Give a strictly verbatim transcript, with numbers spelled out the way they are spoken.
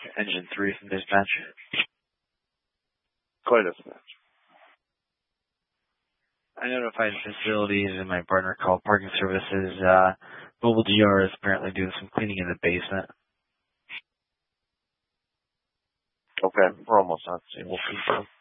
Engine three from dispatch. Quite a dispatch. I notified facilities and my partner called parking services. Uh, Mobile G R is apparently doing some cleaning in the basement. Okay, we're almost on scene. We'll confirm.